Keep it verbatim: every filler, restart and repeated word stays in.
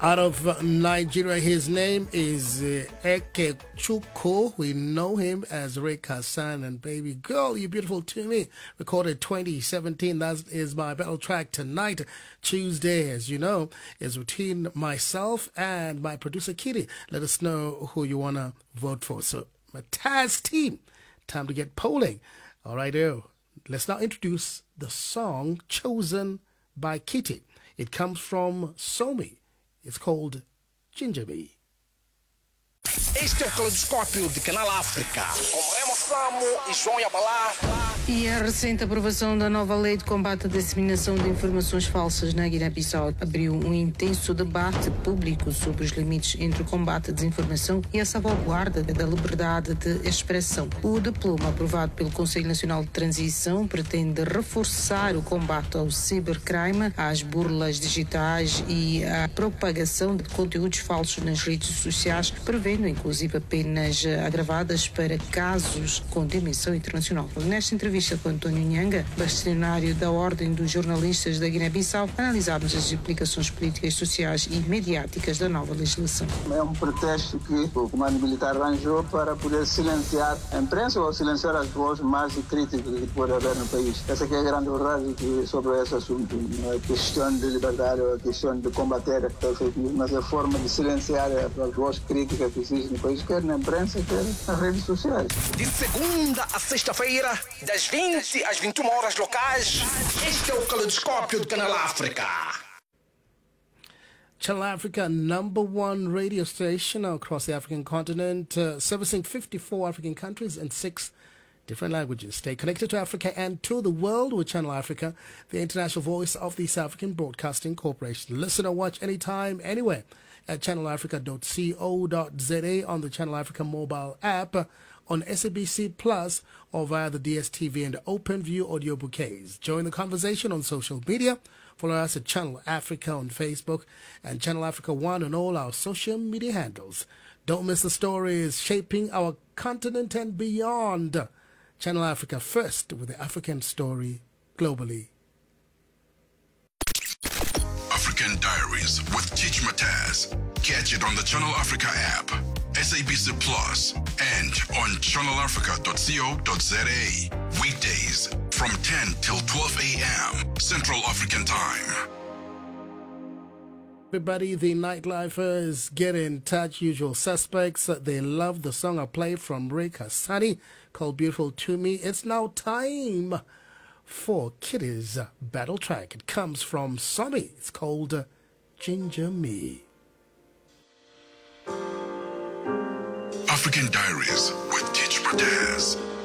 Out of uh, Nigeria, his name is uh, Eke Chuko. We know him as Rick Hassan and Baby Girl, You Beautiful To Me. Recorded twenty seventeen. That is my battle track tonight. Tuesday, as you know, is between myself and my producer Kitty. Let us know who you want to vote for. So, my Taz team, time to get polling. All right, oh, let's now introduce the song chosen by Kitty. It comes from Somi. It's called Ginger Bee. Este é o Caleidoscópio de Canal África, com Remo Samo e João Yabalá. E a recente aprovação da nova lei de combate à disseminação de informações falsas na Guiné-Bissau abriu um intenso debate público sobre os limites entre o combate à desinformação e a salvaguarda da liberdade de expressão. O diploma aprovado pelo Conselho Nacional de Transição pretende reforçar o combate ao cibercrime, às burlas digitais e à propagação de conteúdos falsos nas redes sociais, prevendo inclusive penas agravadas para casos com dimensão internacional. Nesta entrevista com António Nhanga, bastonário da Ordem dos Jornalistas da Guiné-Bissau, analisámos as implicações políticas, sociais e mediáticas da nova legislação. É um pretexto que o comando militar arranjou para poder silenciar a imprensa ou silenciar as vozes mais críticas que pode haver no país. Essa que é a grande verdade que, sobre esse assunto. Não é questão de liberdade ou a questão de combater a fake news, mas é a forma de silenciar as vozes críticas que existem no país, quer na imprensa, quer nas redes sociais. De segunda a sexta-feira, das vinte às vinte e uma horas locais, este é o Caleidoscópio de Canal África. Channel Africa, number one radio station across the African continent, uh, servicing fifty-four African countries and six different languages. Stay connected to Africa and to the world with Channel Africa, the international voice of the South African Broadcasting Corporation. Listen or watch anytime, anywhere at channel africa dot co dot za, on the Channel Africa mobile app, on S A B C Plus, or via the D S T V and OpenView audio bouquets. Join the conversation on social media. Follow us at Channel Africa on Facebook and Channel Africa One on all our social media handles. Don't miss the stories shaping our continent and beyond. Channel Africa first, with the African story globally. African Diaries with Teach Mataz. Catch it on the Channel Africa app, S A B C Plus, and on channel africa dot co dot za. Weekdays from ten till twelve a.m. Central African Time. Everybody, the Nightlifers, get in touch. Usual suspects. They love the song I played from Rick Hassani called Beautiful To Me. It's now time for Kitty's battle track. It comes from Somi. It's called Ginger Me. African Diaries with Teach Mataz.